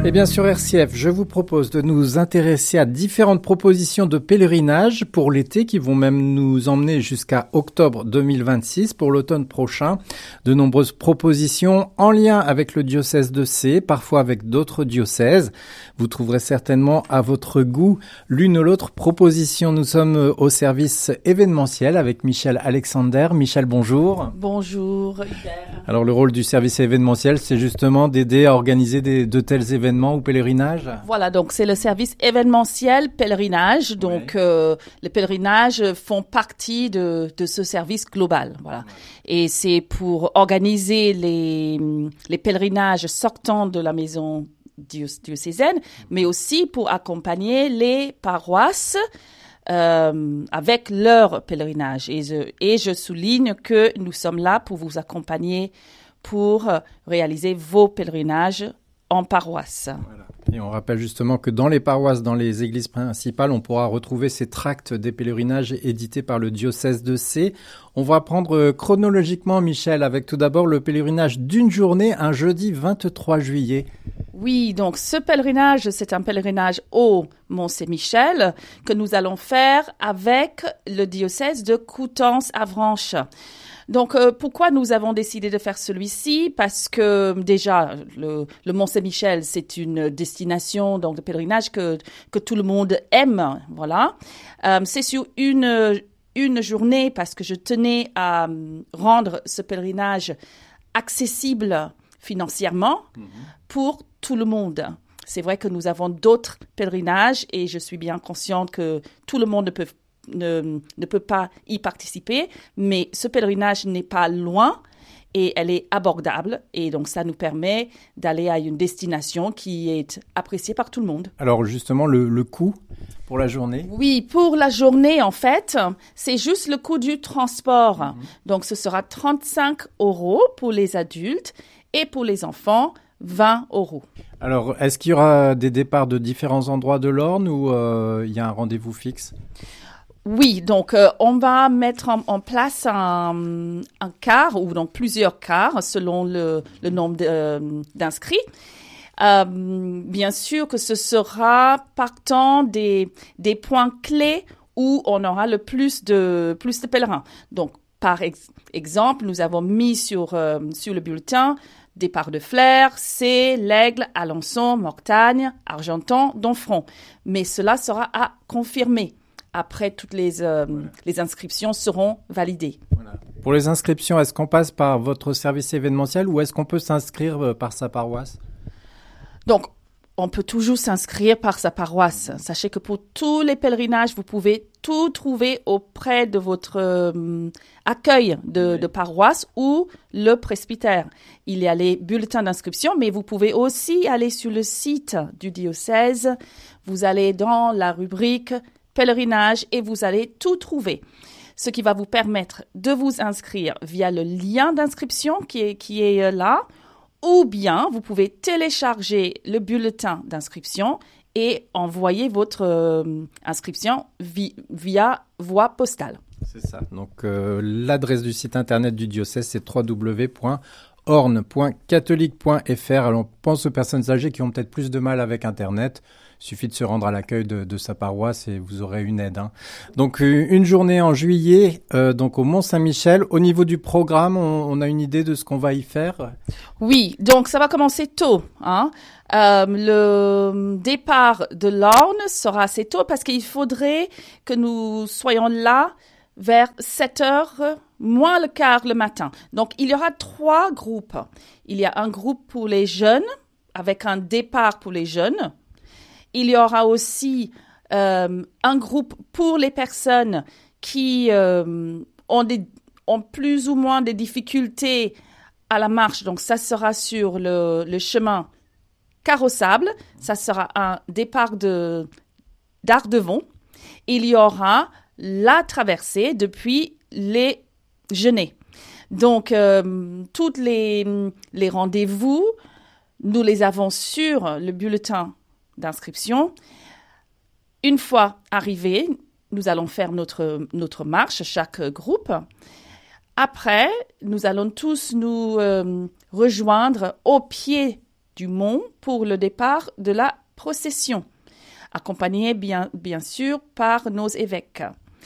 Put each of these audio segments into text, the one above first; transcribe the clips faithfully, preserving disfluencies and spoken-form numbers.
Et bien sur R C F, je vous propose de nous intéresser à différentes propositions de pèlerinage pour l'été qui vont même nous emmener jusqu'à octobre deux mille vingt-six pour l'automne prochain. De nombreuses propositions en lien avec le diocèse de C, parfois avec d'autres diocèses. Vous trouverez certainement à votre goût l'une ou l'autre proposition. Nous sommes au service événementiel avec Michel Alexander. Michel, bonjour. Bonjour Hubert. Alors le rôle du service événementiel, c'est justement d'aider à organiser des, de tels événements ou pèlerinages? Voilà, donc c'est le service événementiel pèlerinage. Donc oui. euh, les pèlerinages font partie de, de ce service global. Voilà. Ouais. Et c'est pour organiser les, les pèlerinages sortant de la maison diocésaine, mais aussi pour accompagner les paroisses Euh, avec leur pèlerinage. Et je, et je souligne que nous sommes là pour vous accompagner pour réaliser vos pèlerinages en paroisse. Voilà. Et on rappelle justement que dans les paroisses, dans les églises principales, on pourra retrouver ces tracts des pèlerinages édités par le diocèse de C. On va prendre chronologiquement, Michel, avec tout d'abord le pèlerinage d'une journée, un jeudi vingt-trois juillet. Oui, donc ce pèlerinage, c'est un pèlerinage au Mont-Saint-Michel que nous allons faire avec le diocèse de Coutances-Avranches. Donc, euh, pourquoi nous avons décidé de faire celui-ci? Parce que déjà, le, le Mont-Saint-Michel, c'est une destination donc de pèlerinage que que tout le monde aime, voilà. Euh, c'est sur une une journée parce que je tenais à rendre ce pèlerinage accessible financièrement mmh. pour tout le monde. C'est vrai que nous avons d'autres pèlerinages et je suis bien consciente que tout le monde ne peut Ne, ne peut pas y participer, mais ce pèlerinage n'est pas loin et elle est abordable et donc ça nous permet d'aller à une destination qui est appréciée par tout le monde. Alors justement, le, le coût pour la journée? Oui, pour la journée, en fait, c'est juste le coût du transport. Mmh. Donc ce sera trente-cinq euros pour les adultes et pour les enfants, vingt euros. Alors, est-ce qu'il y aura des départs de différents endroits de l'Orne ou euh, il y a un rendez-vous fixe? Oui, donc euh, on va mettre en, en place un, un quart ou donc plusieurs quarts selon le, le nombre de, euh, d'inscrits. Euh, bien sûr que ce sera partant des, des points clés où on aura le plus de, plus de pèlerins. Donc, par ex- exemple, nous avons mis sur, euh, sur le bulletin départ de Flers, C, l'Aigle, Alençon, Mortagne, Argentan, Domfront. Mais cela sera à confirmer. Après, toutes les, euh, voilà. les inscriptions seront validées. Voilà. Pour les inscriptions, est-ce qu'on passe par votre service événementiel ou est-ce qu'on peut s'inscrire par sa paroisse? Donc, on peut toujours s'inscrire par sa paroisse. Sachez que pour tous les pèlerinages, vous pouvez tout trouver auprès de votre euh, accueil de, oui. de paroisse ou le presbytère. Il y a les bulletins d'inscription, mais vous pouvez aussi aller sur le site du diocèse. Vous allez dans la rubrique pèlerinage et vous allez tout trouver. Ce qui va vous permettre de vous inscrire via le lien d'inscription qui est, qui est là, ou bien vous pouvez télécharger le bulletin d'inscription et envoyer votre euh, inscription vi- via voie postale. C'est ça. Donc euh, l'adresse du site internet du diocèse, c'est w w w point orne point catholique point f r. Alors on pense aux personnes âgées qui ont peut-être plus de mal avec Internet. Il suffit de se rendre à l'accueil de, de sa paroisse et vous aurez une aide. Hein. Donc une journée en juillet, euh, donc au Mont-Saint-Michel. Au niveau du programme, on, on a une idée de ce qu'on va y faire? Oui, donc ça va commencer tôt. Hein. Euh, le départ de l'Orne sera assez tôt parce qu'il faudrait que nous soyons là vers sept heures, moins le quart le matin. Donc il y aura trois groupes. Il y a un groupe pour les jeunes, avec un départ pour les jeunes. Il y aura aussi euh, un groupe pour les personnes qui euh, ont, des, ont plus ou moins des difficultés à la marche. Donc, ça sera sur le, le chemin carrossable. Ça sera un départ de, d'Ardevon. Il y aura la traversée depuis les Genêts. Donc, euh, tous les, les rendez-vous, nous les avons sur le bulletin d'inscription. Une fois arrivés, nous allons faire notre, notre marche, chaque groupe. Après, nous allons tous nous euh, rejoindre au pied du mont pour le départ de la procession, accompagné bien, bien sûr par nos évêques.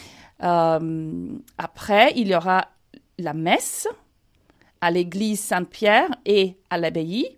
Euh, après, il y aura la messe à l'église Saint-Pierre et à l'abbaye,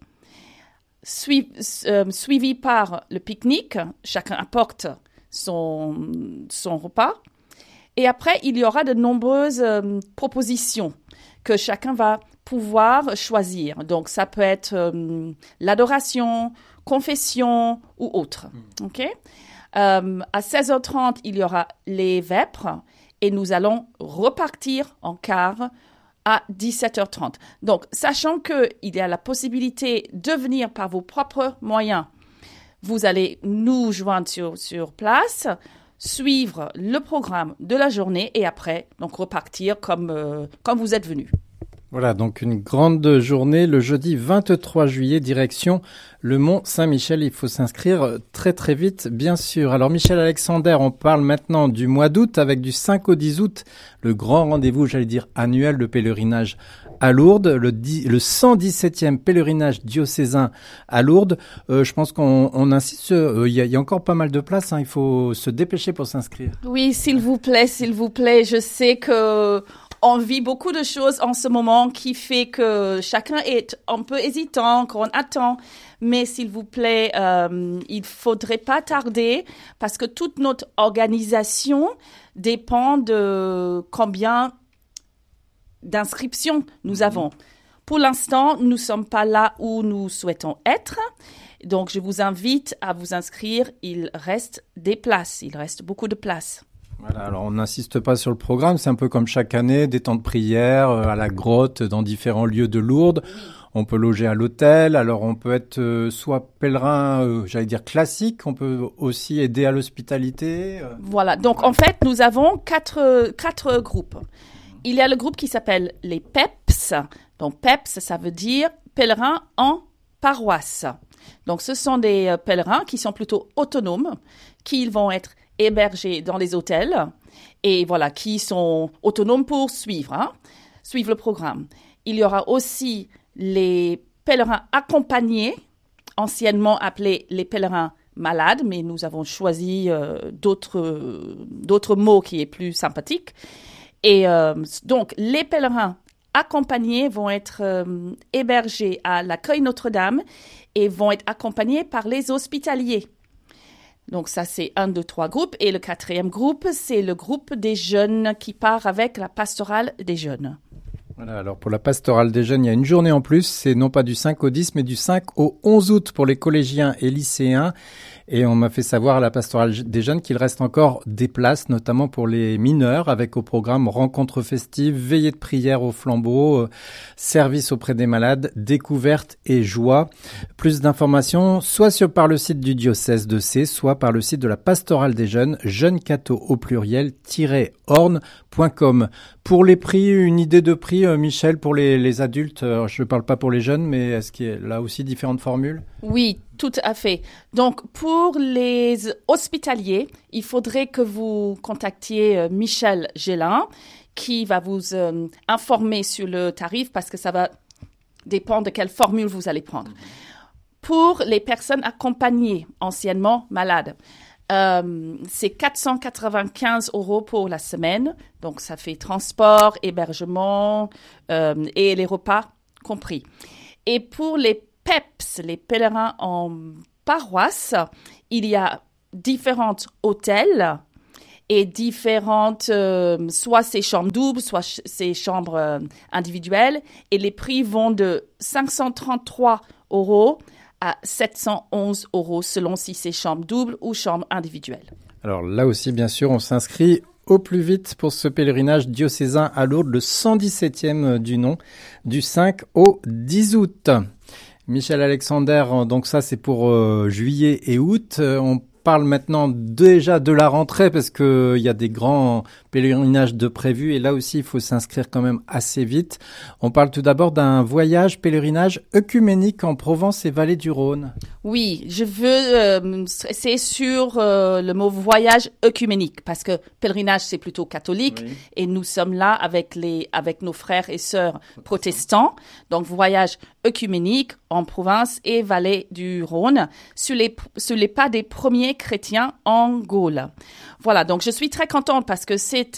suivi, euh, suivi par le pique-nique. Chacun apporte son, son repas. Et après, il y aura de nombreuses euh, propositions que chacun va pouvoir choisir. Donc, ça peut être euh, l'adoration, confession ou autre. Mmh. OK? Euh, à seize heures trente, il y aura les vêpres et nous allons repartir en car à dix-sept heures trente. Donc, sachant qu'il y a la possibilité de venir par vos propres moyens, vous allez nous joindre sur, sur place, suivre le programme de la journée et après, donc repartir comme, euh, comme vous êtes venus. Voilà, donc une grande journée le jeudi vingt-trois juillet, direction le Mont Saint-Michel. Il faut s'inscrire très très vite, bien sûr. Alors Michel Alexander, on parle maintenant du mois d'août avec du cinq au dix août, le grand rendez-vous, j'allais dire annuel de pèlerinage à Lourdes, le, dix, le cent dix-septième pèlerinage diocésain à Lourdes. Euh, je pense qu'on on insiste, euh, il y, a, il y a encore pas mal de places, hein, il faut se dépêcher pour s'inscrire. Oui, s'il vous plaît, s'il vous plaît, je sais que on vit beaucoup de choses en ce moment qui fait que chacun est un peu hésitant, qu'on attend. Mais s'il vous plaît, euh, il faudrait pas tarder parce que toute notre organisation dépend de combien d'inscriptions nous avons. Pour l'instant, nous ne sommes pas là où nous souhaitons être. Donc, je vous invite à vous inscrire. Il reste des places. Il reste beaucoup de places. Voilà, alors on n'insiste pas sur le programme, c'est un peu comme chaque année, des temps de prière euh, à la grotte, dans différents lieux de Lourdes. On peut loger à l'hôtel, alors on peut être euh, soit pèlerin, euh, j'allais dire classique, on peut aussi aider à l'hospitalité. Euh. Voilà, donc en fait, nous avons quatre, quatre groupes. Il y a le groupe qui s'appelle les P E P S. Donc P E P S, ça veut dire pèlerins en paroisse. Donc ce sont des euh, pèlerins qui sont plutôt autonomes, qui vont être hébergés dans les hôtels et voilà, qui sont autonomes pour suivre, hein, suivre le programme. Il y aura aussi les pèlerins accompagnés, anciennement appelés les pèlerins malades, mais nous avons choisi euh, d'autres, euh, d'autres mots qui est plus sympathique. Et euh, donc, les pèlerins accompagnés vont être euh, hébergés à l'accueil Notre-Dame et vont être accompagnés par les hospitaliers. Donc ça, c'est un, deux, trois groupes. Et le quatrième groupe, c'est le groupe des jeunes qui part avec la pastorale des jeunes. Voilà, alors pour la pastorale des jeunes, il y a une journée en plus. C'est non pas du cinq au dix, mais du cinq au onze août pour les collégiens et lycéens. Et on m'a fait savoir à la pastorale des jeunes qu'il reste encore des places, notamment pour les mineurs, avec au programme rencontres festives, veillées de prière au flambeau, euh, service auprès des malades, découverte et joie. Plus d'informations, soit sur, par le site du diocèse de C, soit par le site de la pastorale des jeunes, jeunescathos au pluriel, orne point com. Pour les prix, une idée de prix, euh, Michel, pour les, les adultes, euh, je ne parle pas pour les jeunes, mais est-ce qu'il y a là aussi différentes formules ? Oui, tout à fait. Donc, pour les hospitaliers, il faudrait que vous contactiez euh, Michel Gélin, qui va vous euh, informer sur le tarif parce que ça va dépendre de quelle formule vous allez prendre. Pour les personnes accompagnées, anciennement malades, euh, c'est quatre cent quatre-vingt-quinze euros pour la semaine. Donc, ça fait transport, hébergement euh, et les repas compris. Et pour les P E P S, les pèlerins en paroisse, il y a différents hôtels et différentes, euh, soit c'est chambres doubles, soit ch- c'est chambres euh, individuelles. Et les prix vont de cinq cent trente-trois euros à sept cent onze euros selon si c'est chambre double ou chambre individuelle. Alors là aussi, bien sûr, on s'inscrit au plus vite pour ce pèlerinage diocésain à Lourdes, le cent dix-septième du nom, du cinq au dix août. Michel Alexander, donc ça c'est pour euh, juillet et août. Euh, on parle maintenant déjà de la rentrée parce que il y a des grands pèlerinages de prévus et là aussi il faut s'inscrire quand même assez vite. On parle tout d'abord d'un voyage pèlerinage œcuménique en Provence et Vallée du Rhône. Oui, je veux euh, stresser sur euh, le mot voyage œcuménique parce que pèlerinage c'est plutôt catholique oui. Et nous sommes là avec les avec nos frères et sœurs protestants. Donc voyage œcuménique en Provence et Vallée du Rhône sur les sur les pas des premiers chrétiens en Gaule. Voilà, donc je suis très contente parce que c'est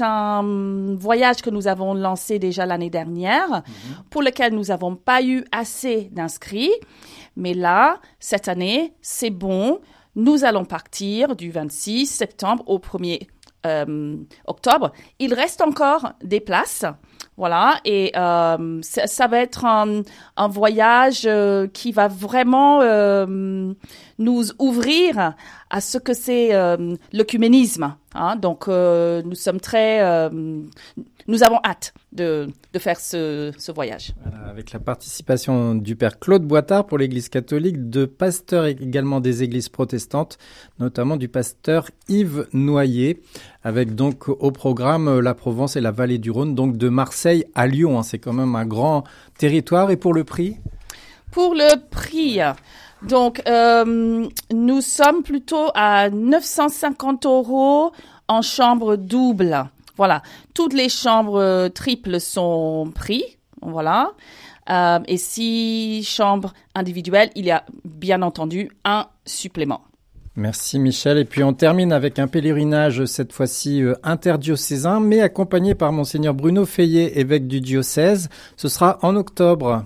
un voyage que nous avons lancé déjà l'année dernière, mmh. pour lequel nous n'avons pas eu assez d'inscrits. Mais là, cette année, c'est bon. Nous allons partir du vingt-six septembre au premier euh, octobre. Il reste encore des places. Voilà, et euh, ça, ça va être un, un voyage euh, qui va vraiment euh, nous ouvrir à ce que c'est euh, l'œcuménisme. Hein. Donc, euh, nous sommes très, euh, nous avons hâte de, de faire ce, ce voyage. Voilà, avec la participation du père Claude Boitard pour l'Église catholique, de pasteurs également des églises protestantes, notamment du pasteur Yves Noyer, avec donc au programme la Provence et la Vallée du Rhône, donc de Marseille à Lyon. Hein, c'est quand même un grand territoire. Et pour le prix ? Pour le prix, donc euh, nous sommes plutôt à neuf cent cinquante euros en chambre double. Voilà, toutes les chambres triples sont prises. Voilà. Euh, et si chambres individuelles, il y a bien entendu un supplément. Merci Michel. Et puis on termine avec un pèlerinage cette fois-ci euh, interdiocésain, mais accompagné par Monseigneur Bruno Feillet, évêque du diocèse. Ce sera en octobre.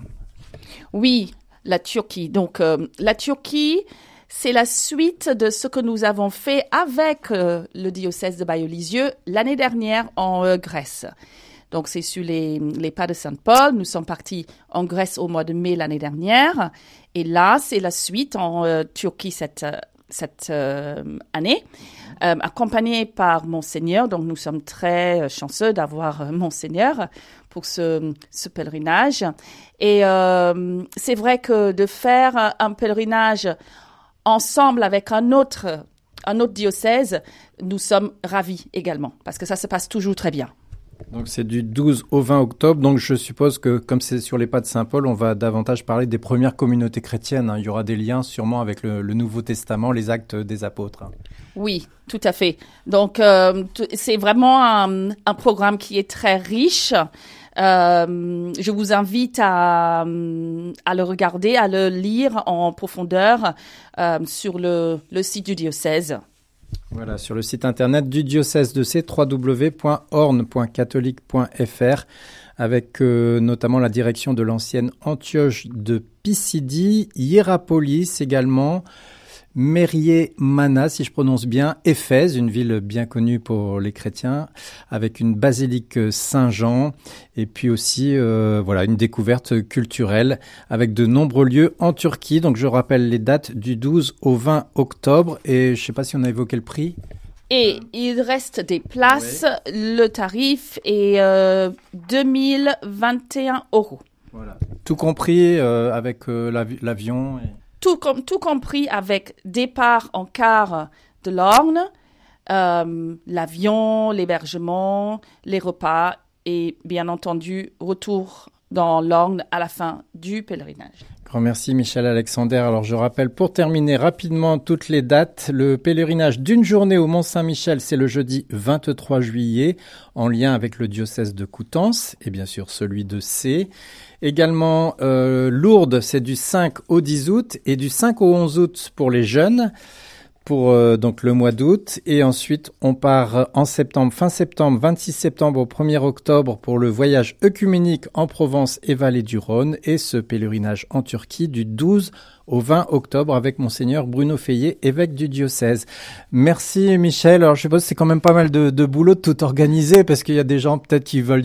Oui, la Turquie. Donc euh, la Turquie, c'est la suite de ce que nous avons fait avec euh, le diocèse de Bailleul-Lisieux l'année dernière en euh, Grèce. Donc c'est sur les, les pas de Saint-Paul. Nous sommes partis en Grèce au mois de mai l'année dernière. Et là, c'est la suite en euh, Turquie cette euh, cette euh, année, euh, accompagné par Monseigneur. Donc, nous sommes très chanceux d'avoir euh, Monseigneur pour ce, ce pèlerinage. Et euh, c'est vrai que de faire un pèlerinage ensemble avec un autre, un autre diocèse, nous sommes ravis également, parce que ça se passe toujours très bien. Donc c'est du douze au vingt octobre, donc je suppose que comme c'est sur les pas de Saint-Paul, on va davantage parler des premières communautés chrétiennes. Hein. Il y aura des liens sûrement avec le, le Nouveau Testament, les actes des apôtres. Oui, tout à fait. Donc euh, t- c'est vraiment un, un programme qui est très riche. Euh, je vous invite à, à le regarder, à le lire en profondeur euh, sur le, le site du diocèse. Voilà, sur le site internet du diocèse de C, w w w point orne point catholique point f r, avec euh, notamment la direction de l'ancienne Antioche de Pisidie, Hiérapolis également, Mérié-Mana, si je prononce bien, Éphèse, une ville bien connue pour les chrétiens, avec une basilique Saint-Jean, et puis aussi euh, voilà une découverte culturelle avec de nombreux lieux en Turquie. Donc je rappelle les dates du douze au vingt octobre, et je ne sais pas si on a évoqué le prix. Et il reste des places, oui. Le tarif est euh, deux mille vingt et un euros. Voilà. Tout compris euh, avec euh, l'avi- l'avion et... Tout, com- tout compris avec départ en car de l'Orne, euh, l'avion, l'hébergement, les repas et bien entendu retour dans l'Orne à la fin du pèlerinage. Grand merci Michel Alexander. Alors je rappelle pour terminer rapidement toutes les dates. Le pèlerinage d'une journée au Mont-Saint-Michel, c'est le jeudi vingt-trois juillet en lien avec le diocèse de Coutances et bien sûr celui de C. Également euh, Lourdes, c'est du cinq au dix août et du cinq au onze août pour les jeunes. Pour euh, donc le mois d'août, et ensuite on part en septembre, fin septembre, vingt-six septembre au premier octobre pour le voyage œcuménique en Provence et Vallée du Rhône, et ce pèlerinage en Turquie du douze au vingt octobre avec Monseigneur Bruno Feillet, évêque du diocèse. Merci Michel. Alors je suppose que c'est quand même pas mal de, de boulot de tout organiser, parce qu'il y a des gens peut-être qui veulent